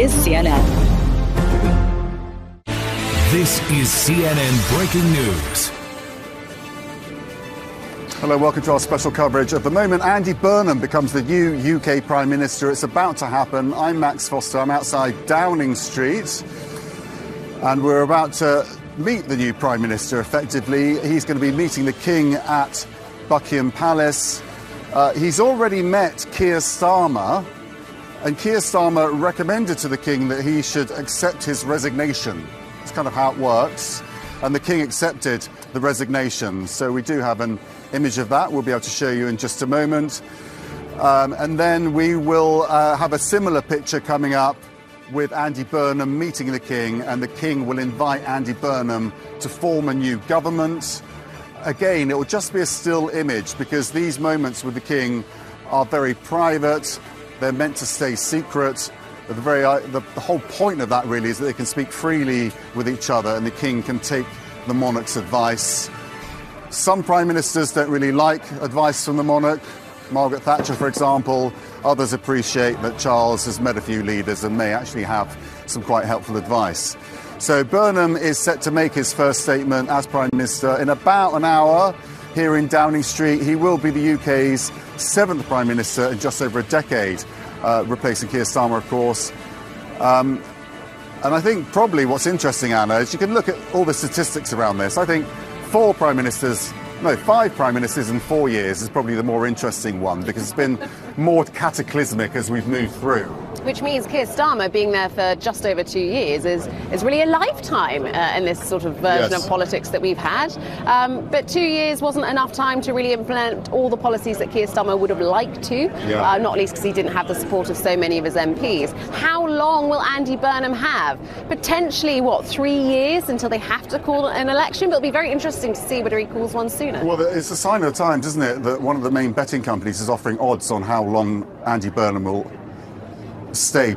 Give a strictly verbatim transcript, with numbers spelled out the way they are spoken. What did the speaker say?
is C N N. This is C N N Breaking News. Hello, welcome to our special coverage. At the moment, Andy Burnham becomes the new U K Prime Minister. It's about to happen. I'm Max Foster. I'm outside Downing Street. And we're about to meet the new Prime Minister, effectively. He's going to be meeting the King at Buckingham Palace. Uh, he's already met Keir Starmer. And Keir Starmer recommended to the King that he should accept his resignation. That's kind of how it works. And the King accepted the resignation. So we do have an image of that we'll be able to show you in just a moment. Um, and then we will uh, have a similar picture coming up with Andy Burnham meeting the King, and the King will invite Andy Burnham to form a new government. Again, it will just be a still image because these moments with the King are very private. They're meant to stay secret. The, very, uh, the, the whole point of that really is that they can speak freely with each other and the King can take the monarch's advice. Some prime ministers don't really like advice from the monarch. Margaret Thatcher, for example. Others appreciate that Charles has met a few leaders and may actually have some quite helpful advice. So Burnham is set to make his first statement as Prime Minister in about an hour here in Downing Street. He will be the U K's seventh Prime Minister in just over a decade, uh, replacing Keir Starmer, of course. Um, and I think probably what's interesting, Anna, is you can look at all the statistics around this. I think four Prime Ministers, no, five Prime Ministers in four years is probably the more interesting one because it's been more cataclysmic as we've moved through. Which means Keir Starmer being there for just over two years is, is really a lifetime uh, in this sort of version yes. of politics that we've had. Um, but two years wasn't enough time to really implement all the policies that Keir Starmer would have liked to, yeah. uh, not least because he didn't have the support of so many of his M Ps. How long will Andy Burnham have? Potentially, what, three years until they have to call an election? But it'll be very interesting to see whether he calls one sooner. Well, it's a sign of the times, isn't it, that one of the main betting companies is offering odds on how long Andy Burnham will stay